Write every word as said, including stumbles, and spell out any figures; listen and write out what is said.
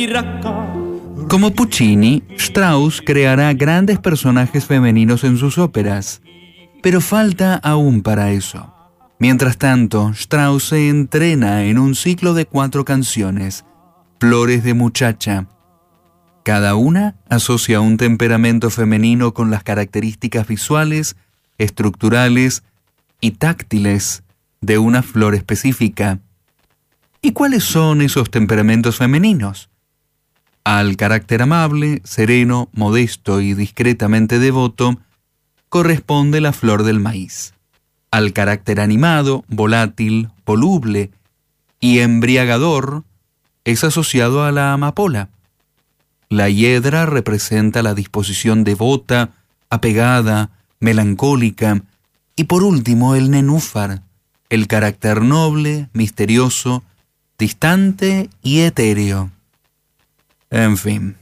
Como Puccini, Strauss creará grandes personajes femeninos en sus óperas, pero falta aún para eso. Mientras tanto, Strauss se entrena en un ciclo de cuatro canciones, Flores de muchacha. Cada una asocia un temperamento femenino con las características visuales, estructurales y táctiles de una flor específica. ¿Y cuáles son esos temperamentos femeninos? Al carácter amable, sereno, modesto y discretamente devoto corresponde la flor del maíz. Al carácter animado, volátil, voluble y embriagador es asociado a la amapola. La hiedra representa la disposición devota, apegada, melancólica, y por último el nenúfar, el carácter noble, misterioso, distante y etéreo. En fin,